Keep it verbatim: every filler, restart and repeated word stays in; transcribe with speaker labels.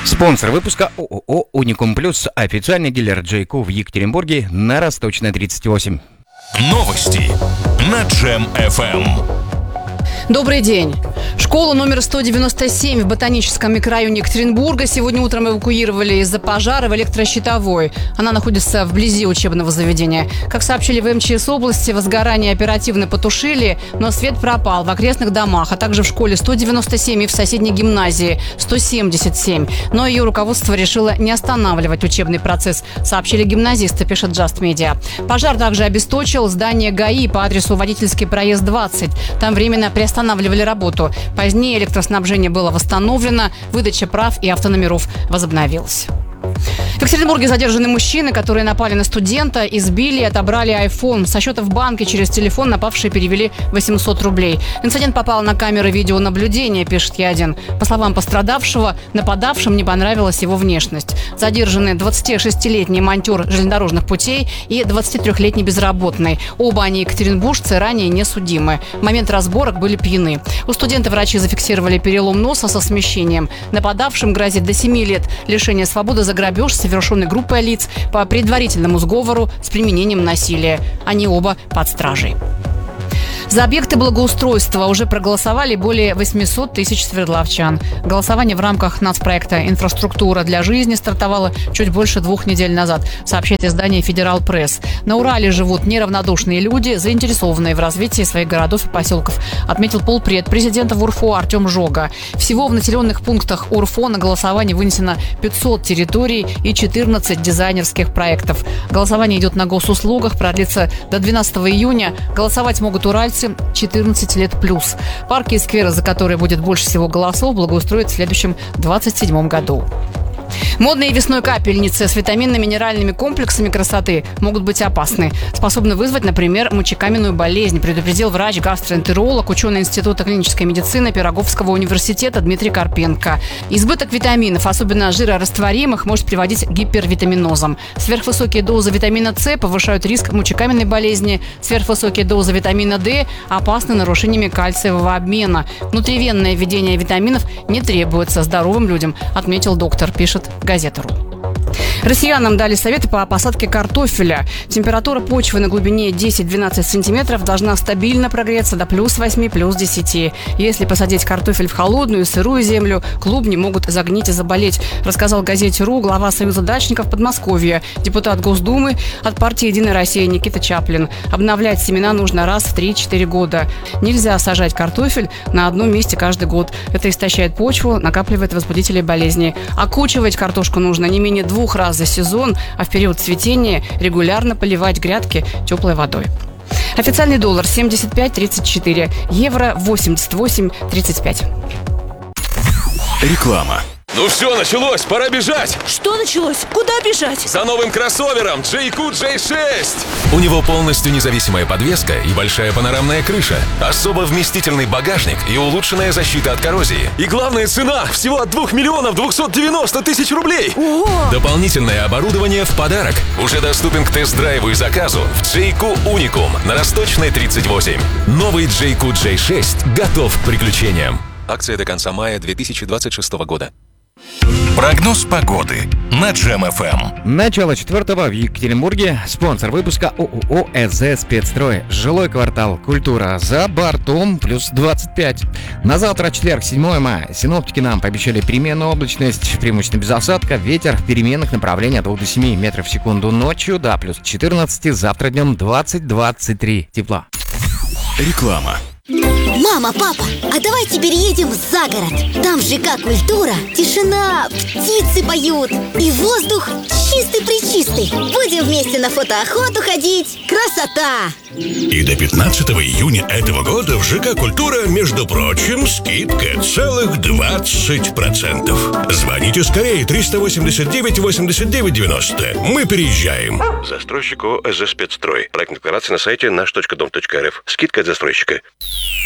Speaker 1: Спонсор выпуска ООО «Уникум Плюс», официальный дилер Джейку в Екатеринбурге на Росточной тридцать восемь.
Speaker 2: Новости на Джем эф эм.
Speaker 3: Добрый день. Школу номер сто девяносто семь в Ботаническом микрорайоне Екатеринбурга сегодня утром эвакуировали из-за пожара в электрощитовой. Она находится вблизи учебного заведения. Как сообщили в эм че эс области, возгорание оперативно потушили, но свет пропал в окрестных домах, а также в школе сто девяносто семь и в соседней гимназии сто семьдесят семь. Но ее руководство решило не останавливать учебный процесс, сообщили гимназисты, пишет Just Media. Пожар также обесточил здание ГАИ по адресу Водительский проезд двадцать. Там временно приостанавливали работу. Позднее электроснабжение было восстановлено, выдача прав и автономеров возобновилась. В Екатеринбурге задержаны мужчины, которые напали на студента, избили и отобрали айфон. Со счета в банке через телефон напавшие перевели восемьсот рублей. Инцидент попал на камеры видеонаблюдения, пишет Е один. По словам пострадавшего, нападавшим не понравилась его внешность. Задержаны двадцатишестилетний монтер железнодорожных путей и двадцатитрёхлетний безработный. Оба они екатеринбуржцы, ранее не судимы. В момент разборок были пьяны. У студента врачи зафиксировали перелом носа со смещением. Нападавшим грозит до семи лет лишения свободы за грабеж, совершенный группой лиц по предварительному сговору с применением насилия. Они оба под стражей. За объекты благоустройства уже проголосовали более восемьсот тысяч свердловчан. Голосование в рамках нацпроекта «Инфраструктура для жизни» стартовало чуть больше двух недель назад, сообщает издание «Федерал Пресс». На Урале живут неравнодушные люди, заинтересованные в развитии своих городов и поселков, отметил полпред президента в УРФО Артем Жога. Всего в населенных пунктах УРФО на голосование вынесено пятьсот территорий и четырнадцать дизайнерских проектов. Голосование идет на госуслугах, продлится до двенадцатого июня. Голосовать могут уральцы четырнадцать лет плюс. Парки и скверы, за которые будет больше всего голосов, благоустроят в следующем двадцать седьмом году. Модные весной капельницы с витаминно-минеральными комплексами красоты могут быть опасны. Способны вызвать, например, мочекаменную болезнь, предупредил врач-гастроэнтеролог, ученый Института клинической медицины Пироговского университета Дмитрий Карпенко. Избыток витаминов, особенно жирорастворимых, может приводить к гипервитаминозам. Сверхвысокие дозы витамина С повышают риск мочекаменной болезни. Сверхвысокие дозы витамина D опасны нарушениями кальциевого обмена. Внутривенное введение витаминов не требуется здоровым людям, отметил доктор, пишет Газета.ру. Россиянам дали советы по посадке картофеля. Температура почвы на глубине десять-двенадцать сантиметров должна стабильно прогреться до плюс восьми, плюс десяти. Если посадить картофель в холодную, сырую землю, клубни могут загнить и заболеть, рассказал Газете.ру глава Союза дачников Подмосковья, депутат Госдумы от партии «Единая Россия» Никита Чаплин. Обновлять семена нужно раз в три-четыре года. Нельзя сажать картофель на одном месте каждый год. Это истощает почву, накапливает возбудители болезней. Окучивать картошку нужно не менее двух раз за сезон, а в период цветения регулярно поливать грядки теплой водой. Официальный доллар семьдесят пять тридцать четыре, евро восемьдесят восемь тридцать пять.
Speaker 2: Реклама.
Speaker 4: Ну все, началось, пора бежать!
Speaker 5: Что началось? Куда бежать?
Speaker 4: За новым кроссовером Джейку джей шесть!
Speaker 2: У него полностью независимая подвеска и большая панорамная крыша, особо вместительный багажник и улучшенная защита от коррозии.
Speaker 4: И главная цена всего от двух миллионов двухсот девяноста тысяч рублей!
Speaker 5: Ого!
Speaker 2: Дополнительное оборудование в подарок. Уже доступен к тест-драйву и заказу в Джейку Уникум на Росточной тридцать восемь. Новый Джейку джей шесть готов к приключениям. Акция до конца мая две тысячи двадцать шестого года.
Speaker 6: Прогноз погоды на Джем эф эм.
Speaker 1: Начало четвертого в Екатеринбурге. Спонсор выпуска ООО «ЭЗ Спецстрой». Жилой квартал «Культура». За бортом плюс двадцать пять. На завтра, четверг, седьмое мая. Синоптики нам пообещали переменную облачность, преимущественно без осадка. Ветер в переменных направлениях от двух до семи метров в секунду. Ночью до плюс четырнадцать. Завтра днем двадцать-двадцать три. Тепла.
Speaker 2: Реклама.
Speaker 7: Мама, папа, а давайте переедем за город. Там ЖК «Культура», тишина, птицы поют и воздух чистый-пречистый. Будем вместе на фотоохоту ходить. Красота!
Speaker 6: И до пятнадцатого июня этого года в ЖК «Культура», между прочим, скидка целых двадцать процентов. Звоните скорее триста восемьдесят девять восемьдесят девять девяносто. Мы переезжаем.
Speaker 8: Застройщик ООО «ЭЗ Спецстрой». Проект декларации на сайте наш точка дом точка эр эф. Скидка от застройщика.